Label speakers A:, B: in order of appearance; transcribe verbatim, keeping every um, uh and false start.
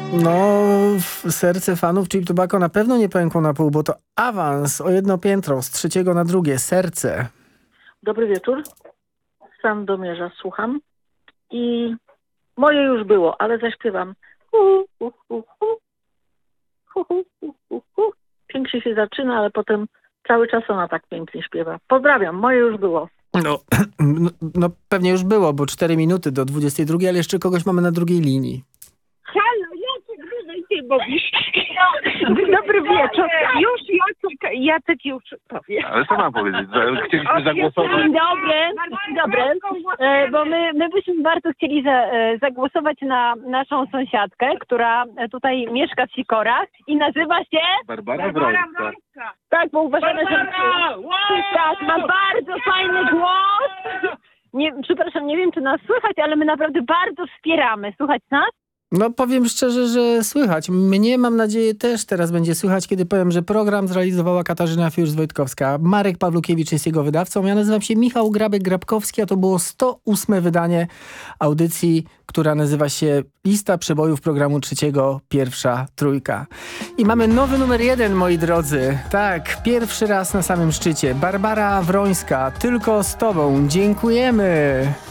A: No, w serce fanów Cheap Tobacco na pewno nie pękło na pół, bo to awans o jedno piętro z trzeciego na drugie. Serce.
B: Dobry wieczór. Sam Domierza słucham. I moje już było, ale zaśpiewam. Hu, hu, hu, hu. Hu, hu, hu, hu, hu. Pięknie się zaczyna, ale potem cały czas ona tak pięknie śpiewa. Pozdrawiam, moje już było.
A: No, no, no pewnie już było, bo cztery minuty do dwudziestej drugiej, ale jeszcze kogoś mamy na drugiej linii.
C: Halo, Jacek, wyżej ty mówisz. Dobry wieczór. Już Jacek, Jacek już powie.
D: Ale co mam powiedzieć? Za- Chcieliśmy zagłosować.
C: Dzień dobry, dzień dobry. E, bo my, my byśmy bardzo chcieli za, e, zagłosować na naszą sąsiadkę, która tutaj mieszka w Sikorach i nazywa się...
D: Barbara Wrońska.
C: Tak, bo uważamy, że... Tak, ma bardzo fajny głos. Nie, przepraszam, nie wiem, czy nas słychać, ale my naprawdę bardzo wspieramy. Słychać nas?
A: No powiem szczerze, że słychać. Mnie, mam nadzieję, też teraz będzie słychać, kiedy powiem, że program zrealizowała Katarzyna Fiusz-Wojtkowska. Marek Pawlukiewicz jest jego wydawcą. Ja nazywam się Michał Grabek-Grabkowski, a to było sto ósme wydanie audycji, która nazywa się Lista przebojów programu trzeciego, pierwsza trójka. I mamy nowy numer jeden, moi drodzy. Tak, pierwszy raz na samym szczycie. Barbara Wrońska, Tylko z tobą. Dziękujemy.